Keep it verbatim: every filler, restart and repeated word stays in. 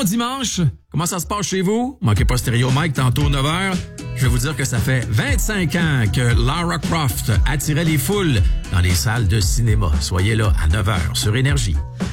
dimanche. Comment ça se passe chez vous? Manquez pas Stéréo Mike tantôt neuf heures. Je vais vous dire que ça fait vingt-cinq ans que Lara Croft attirait les foules dans les salles de cinéma. Soyez là à neuf heures sur Énergie.